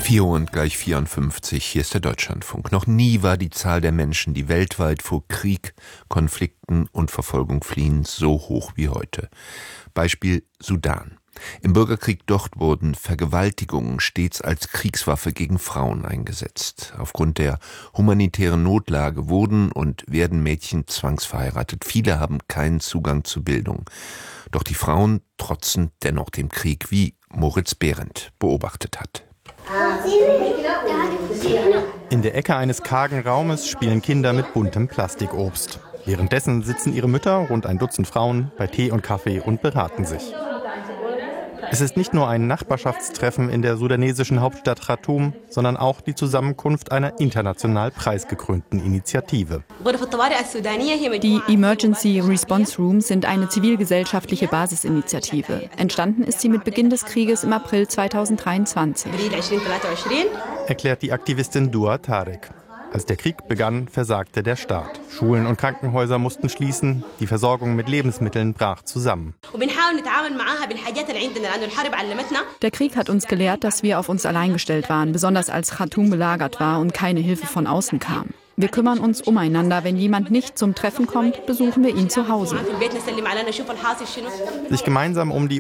4 und gleich 54, hier ist der Deutschlandfunk. Noch nie war die Zahl der Menschen, die weltweit vor Krieg, Konflikten und Verfolgung fliehen, so hoch wie heute. Beispiel Sudan. Im Bürgerkrieg dort wurden Vergewaltigungen stets als Kriegswaffe gegen Frauen eingesetzt. Aufgrund der humanitären Notlage wurden und werden Mädchen zwangsverheiratet. Viele haben keinen Zugang zu Bildung. Doch die Frauen trotzen dennoch dem Krieg, wie Moritz Behrendt beobachtet hat. In der Ecke eines kargen Raumes spielen Kinder mit buntem Plastikobst. Währenddessen sitzen ihre Mütter, rund ein Dutzend Frauen, bei Tee und Kaffee und beraten sich. Es ist nicht nur ein Nachbarschaftstreffen in der sudanesischen Hauptstadt Khartoum, sondern auch die Zusammenkunft einer international preisgekrönten Initiative. Die Emergency Response Rooms sind eine zivilgesellschaftliche Basisinitiative. Entstanden ist sie mit Beginn des Krieges im April 2023. Erklärt die Aktivistin Dua Tarek. Als der Krieg begann, versagte der Staat. Schulen und Krankenhäuser mussten schließen, die Versorgung mit Lebensmitteln brach zusammen. Der Krieg hat uns gelehrt, dass wir auf uns allein gestellt waren, besonders als Khartoum belagert war und keine Hilfe von außen kam. Wir kümmern uns umeinander. Wenn jemand nicht zum Treffen kommt, besuchen wir ihn zu Hause. Sich gemeinsam um die